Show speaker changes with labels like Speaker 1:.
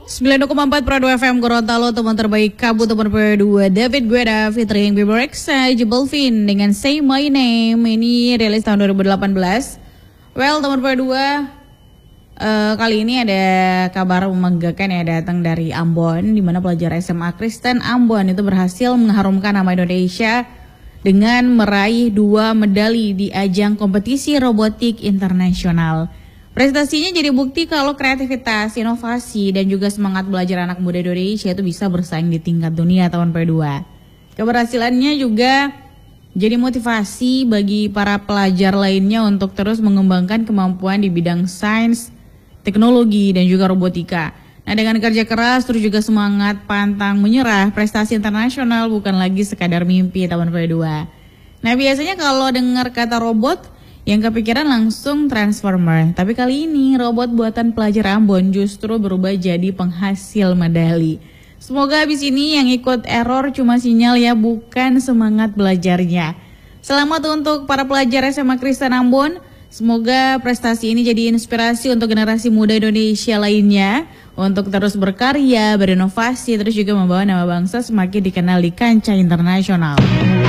Speaker 1: 9,4 Pro 2 FM Gorontalo, teman terbaik kabut teman Pro 2 David Guetta featuring Bieber Rexha Jebelvin dengan Say My Name. Ini rilis tahun 2018. Well, teman Pro 2, kali ini ada kabar membanggakan ya datang dari Ambon, di mana pelajar SMA Kristen Ambon itu berhasil mengharumkan nama Indonesia dengan meraih 2 medali di ajang kompetisi robotik internasional. Prestasinya jadi bukti kalau kreativitas, inovasi, dan juga semangat belajar anak muda Indonesia itu bisa bersaing di tingkat dunia tahun P2. Keberhasilannya juga jadi motivasi bagi para pelajar lainnya untuk terus mengembangkan kemampuan di bidang sains, teknologi, dan juga robotika. Nah, dengan kerja keras, terus juga semangat, pantang menyerah, prestasi internasional bukan lagi sekadar mimpi tahun P2. Nah, biasanya kalau dengar kata robot, yang kepikiran langsung Transformer. Tapi kali ini robot buatan pelajar Ambon justru berubah jadi penghasil medali. Semoga habis ini yang ikut error cuma sinyal ya, bukan semangat belajarnya. Selamat untuk para pelajar SMA Kristen Ambon. Semoga prestasi ini jadi inspirasi untuk generasi muda Indonesia lainnya untuk terus berkarya, berinovasi, terus juga membawa nama bangsa semakin dikenal di kancah internasional.